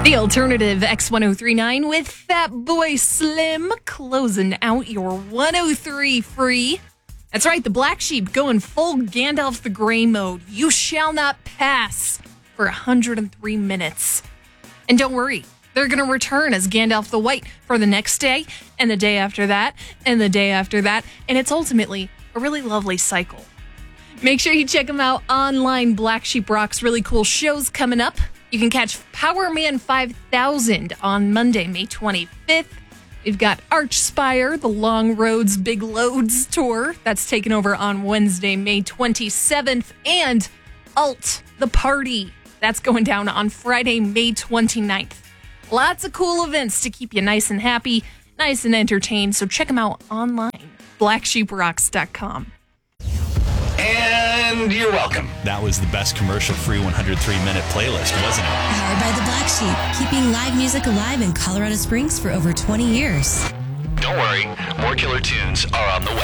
The alternative X1039 with Fat Boy Slim closing out your 103 free. That's right, the Black Sheep going full Gandalf the Grey mode. You shall not pass for 103 minutes. And don't worry, they're going to return as Gandalf the White for the next day, and the day after that, and the day after that, and it's ultimately a really lovely cycle. Make sure you check them out online. Black Sheep Rock's really cool shows coming up. You can catch Power Man 5000 on Monday, May 25th. We've got Archspire, the Long Roads Big Loads tour. That's taken over on Wednesday, May 27th. And Alt, the Party. That's going down on Friday, May 29th. Lots of cool events to keep you nice and happy, nice and entertained. So check them out online, blacksheeprocks.com. And you're welcome. That was the best commercial-free 103-minute playlist, wasn't it? Powered by the Black Sheep, keeping live music alive in Colorado Springs for over 20 years. Don't worry, more killer tunes are on the way.